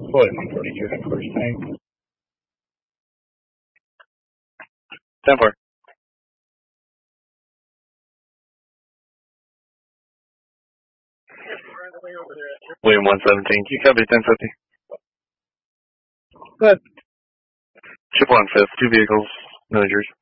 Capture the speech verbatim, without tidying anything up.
Floyd one forty-two, headquarters tank. ten four. William one seventeen, you copy ten fifty? Good. Chip one fifth, two vehicles, no injuries.